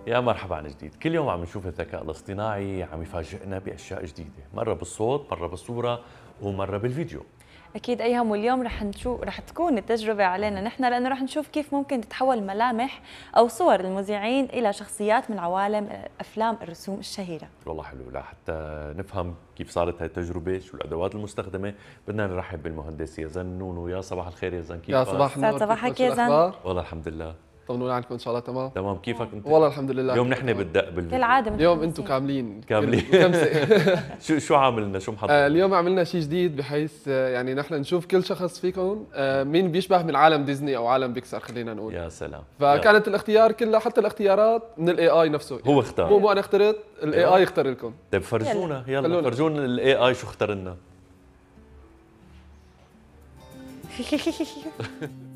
يا مرحبا عن جديد. كل يوم عم نشوف الذكاء الاصطناعي عم يفاجئنا بأشياء جديدة، مرة بالصوت، مرة بالصورة، ومرة بالفيديو. أكيد أيهم، واليوم رح تكون التجربة علينا نحن، لأنه رح نشوف كيف ممكن تتحول ملامح أو صور المذيعين إلى شخصيات من عوالم أفلام الرسوم الشهيرة. والله حلو. لحتى نفهم كيف صارت هاي التجربة، شو الأدوات المستخدمة، بدنا نرحب بالمهندس يزن نونو. يا صباح الخير يزن، كيفك؟ يا صباح النور، صباحك كيفكم؟ يا شو زن. الأخبار؟ والله الحمد لله. طمنونا عنكم، إن شاء الله تمام؟ تمام، كيفك أنت؟ والله الحمد لله. اليوم نحن تمام. بالدق بالفيديو. كالعادة اليوم أنتم كاملين كاملين. مكمسة. شو عاملنا، شو محضر؟ اليوم عملنا شيء جديد، بحيث يعني نحن نشوف كل شخص فيكم مين بيشبه من عالم ديزني أو عالم بيكسار، خلينا نقول. يا سلام. فكانت الاختيار كلها، حتى الاختيارات من الاي اي نفسه. هو اختار. مو انا اخترت، الاي اي اختار لكم. طيب فرجونا، يلا خلونا. فرجونا الاي اي شو اختار لنا.